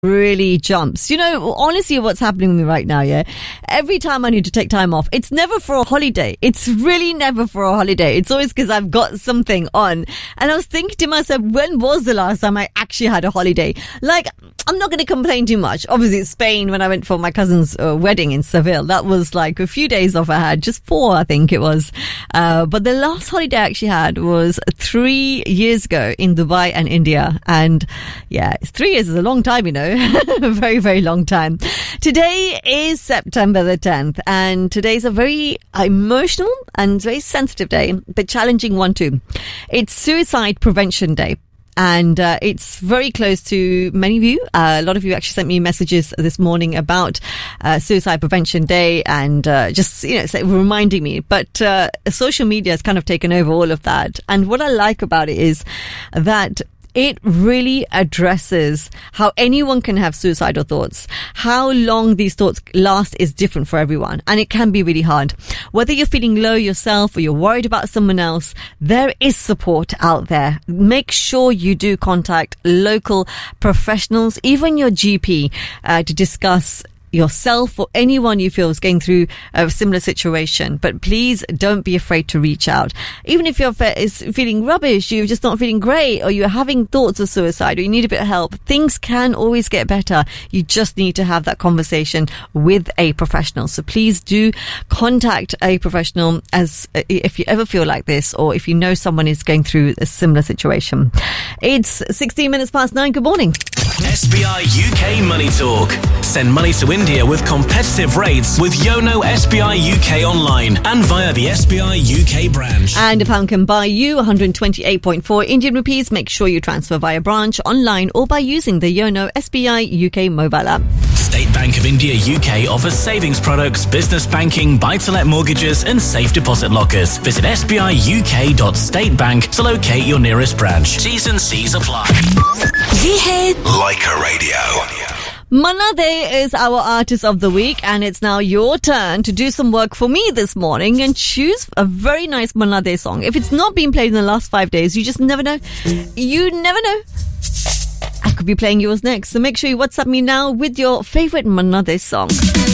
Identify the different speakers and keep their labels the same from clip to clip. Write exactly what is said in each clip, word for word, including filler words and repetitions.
Speaker 1: really jumps. You know, honestly, what's happening with me right now, yeah? Every time I need to take time off, it's never for a holiday. It's really never for a holiday. It's always because I've got something on. And I was thinking to myself, when was the last time I actually had a holiday? Like, I'm not going to complain too much. Obviously, Spain, when I went for my cousin's uh, wedding in Seville, that was like a few days off I had, just four, I think it was. Uh, but the last holiday I actually had was three years ago in Dubai and India. And yeah, three years is a long time, you know. A very, very long time. Today is September the tenth, and today's a very emotional and very sensitive day, but challenging one too. It's Suicide Prevention Day. And uh, it's very close to many of you. Uh, a lot of you actually sent me messages this morning about uh, Suicide Prevention Day and uh, just, you know, so reminding me. But uh, social media has kind of taken over all of that. And what I like about it is that it really addresses how anyone can have suicidal thoughts. How long these thoughts last is different for everyone, and it can be really hard. Whether you're feeling low yourself or you're worried about someone else, there is support out there. Make sure you do contact local professionals, even your G P, uh, to discuss yourself or anyone you feel is going through a similar situation. But please don't be afraid to reach out. Even if you're fe- is feeling rubbish, you're just not feeling great, or you're having thoughts of suicide, or you need a bit of help, things can always get better. You just need to have that conversation with a professional. So please do contact a professional as if you ever feel like this, or if you know someone is going through a similar situation. It's sixteen minutes past nine. Good morning.
Speaker 2: S B I U K Money Talk. Send money to India with competitive rates with Yono S B I U K online and via the S B I U K branch.
Speaker 1: And a pound can buy you one hundred twenty-eight point four Indian rupees. Make sure you transfer via branch, online, or by using the Yono S B I U K mobile app.
Speaker 2: State Bank of India U K offers savings products, business banking, buy-to-let mortgages and safe deposit lockers. Visit S B I U K dot state bank to locate your nearest branch. T's and C's apply.
Speaker 3: Ye hai
Speaker 2: Leica Radio.
Speaker 1: Manna De is our artist of the week, and it's now your turn to do some work for me this morning and choose a very nice Manna De song. If it's not been played in the last five days, you just never know. You never know. I could be playing yours next. So make sure you WhatsApp me now with your favourite Manna De song.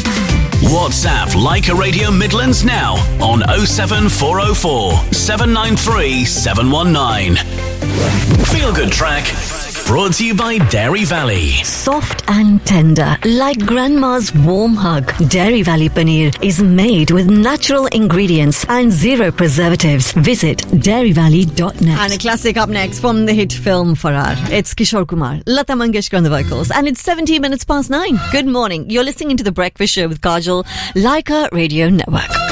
Speaker 2: WhatsApp Leica Radio Midlands now on oh seven four oh four, seven nine three, seven one nine. Feel Good Track. Brought to you by Dairy Valley.
Speaker 3: Soft and tender, like grandma's warm hug. Dairy Valley Paneer is made with natural ingredients and zero preservatives. Visit dairy valley dot net.
Speaker 1: And a classic up next from the hit film Farrar. It's Kishore Kumar, Lata Mangeshkar on the vocals, and it's seventeen minutes past nine. Good morning. You're listening to The Breakfast Show with Kajal, Leica Radio Network.